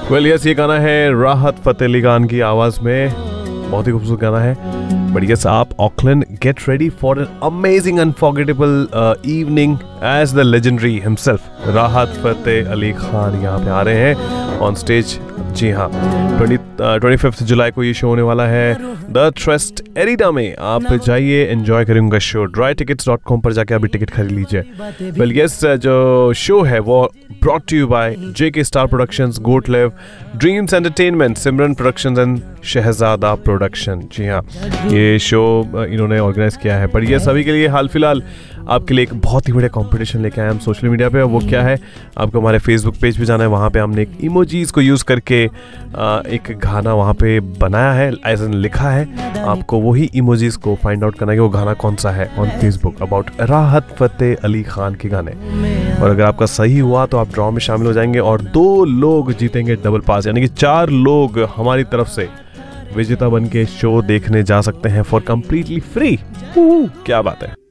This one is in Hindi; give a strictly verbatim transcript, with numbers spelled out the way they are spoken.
वेल यस, ये गाना है राहत फतेह अली खान की आवाज में, बहुत ही खूबसूरत गाना है। बट यस, आप Auckland get ready for an amazing unforgettable evening as the legendary himself राहत फतेह अली खान यहाँ पे आ रहे हैं ऑन स्टेज। जी हाँ, ट्वेंटी फिफ्थ जुलाई को ये शो होने वाला है द ट्रस्ट एरिना में। आप जाइए, एंजॉय करें उनका show. Dry tickets dot com पर जाके अभी टिकट खरीद लीजिए। वेल यस, जो शो है वो brought to you by JK star productions, गोट लेव, dreams entertainment, Simran productions and Shahzada production. जी हाँ, ये शो इन्होंने ऑर्गेनाइज किया है। पर ये सभी के लिए हाल फिलहाल आपके लिए एक बहुत ही बड़ा कंपटीशन लेके आए हम सोशल मीडिया पे। वो क्या है, आपको हमारे फेसबुक पेज पे जाना है। वहाँ पे हमने एक इमोजीज को यूज़ करके एक गाना वहाँ पे बनाया है, ऐसा लिखा है। आपको वही इमोजीज को फाइंड आउट करना है कि वो गाना कौन सा है ऑन फेसबुक अबाउट राहत फतेह अली खान के गाने। और अगर आपका सही हुआ तो आप ड्रॉ में शामिल हो जाएंगे और दो लोग जीतेंगे डबल पास, यानी कि चार लोग हमारी तरफ से विजेता बन के शो देखने जा सकते हैं फॉर कंप्लीटली फ्री। क्या बात है।